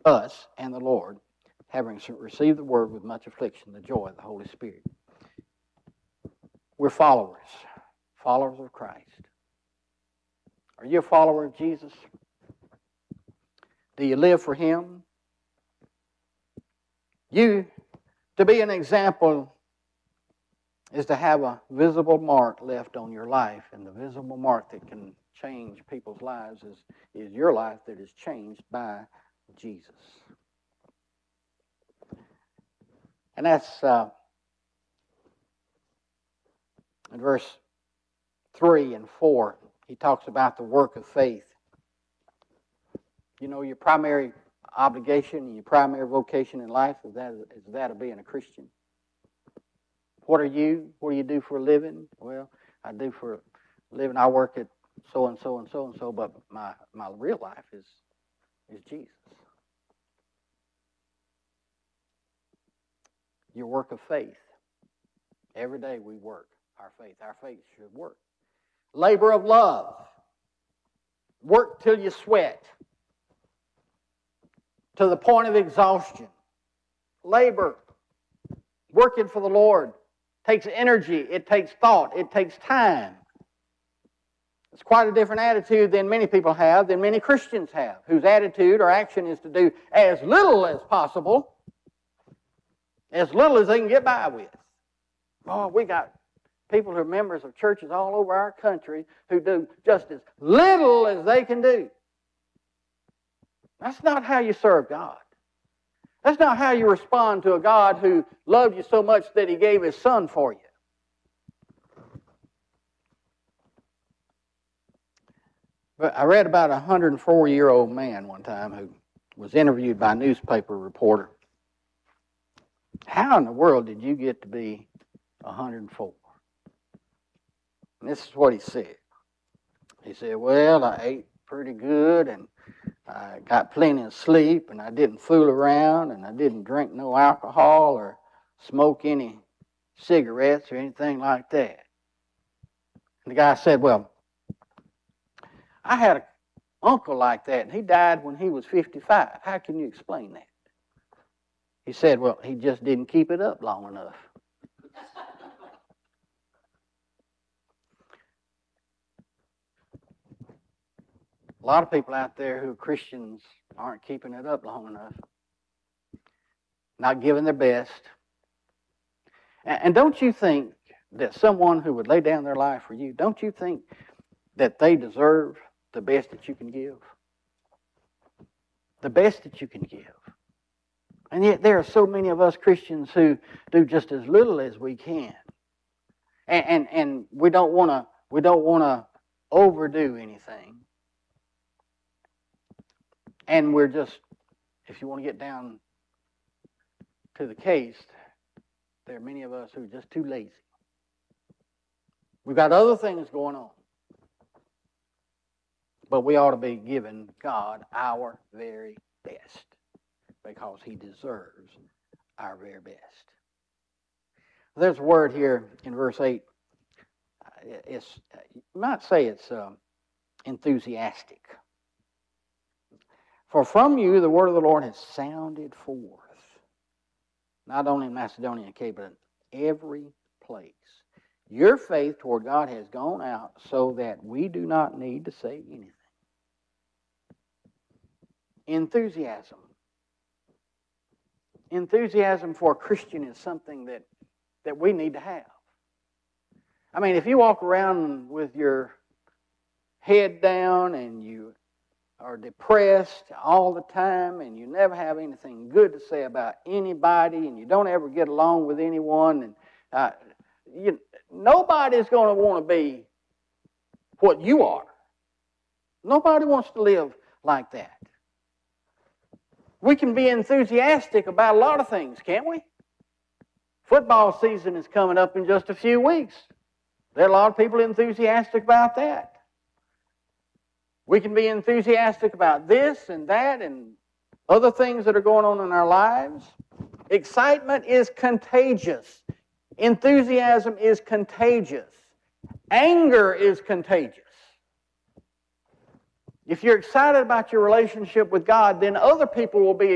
us and the Lord, having received the word with much affliction, the joy of the Holy Spirit. We're followers of Christ. Are you a follower of Jesus? Do you live for Him? To be an example is to have a visible mark left on your life, and the visible mark that can change people's lives is your life that is changed by Jesus. And that's in verse 3 and 4, he talks about the work of faith. You know, your primary obligation and your primary vocation in life is that of being a Christian. What are you? What do you do for a living? Well, I do for a living. I work at so and so and so and so, but my real life is Jesus. Your work of faith. Every day we work our faith. Our faith should work. Labor of love. Work till you sweat. To the point of exhaustion. Labor. Working for the Lord. Takes energy. It takes thought. It takes time. It's quite a different attitude than many people have, than many Christians have, whose attitude or action is to do as little as possible, as little as they can get by with. Oh, we got people who are members of churches all over our country who do just as little as they can do. That's not how you serve God. That's not how you respond to a God who loved you so much that He gave His Son for you. But I read about a 104-year-old man one time who was interviewed by a newspaper reporter. How in the world did you get to be 104? And this is what he said. He said, well, I ate pretty good, and I got plenty of sleep, and I didn't fool around, and I didn't drink no alcohol or smoke any cigarettes or anything like that. And the guy said, well, I had an uncle like that, and he died when he was 55. How can you explain that? He said, well, he just didn't keep it up long enough. A lot of people out there who are Christians aren't keeping it up long enough. Not giving their best. And don't you think that someone who would lay down their life for you, don't you think that they deserve the best that you can give? The best that you can give. And yet there are so many of us Christians who do just as little as we can. And we don't want to overdo anything. And we're just, if you want to get down to the case, there are many of us who are just too lazy. We've got other things going on. But we ought to be giving God our very best, because He deserves our very best. There's a word here in verse 8. You might say it's enthusiastic. For from you the word of the Lord has sounded forth, not only in Macedonia and Achaia, but in every place. Your faith toward God has gone out so that we do not need to say anything. Enthusiasm. Enthusiasm for a Christian is something that we need to have. I mean, if you walk around with your head down and you are depressed all the time and you never have anything good to say about anybody and you don't ever get along with anyone, and nobody's going to want to be what you are. Nobody wants to live like that. We can be enthusiastic about a lot of things, can't we? Football season is coming up in just a few weeks. There are a lot of people enthusiastic about that. We can be enthusiastic about this and that and other things that are going on in our lives. Excitement is contagious. Enthusiasm is contagious. Anger is contagious. If you're excited about your relationship with God, then other people will be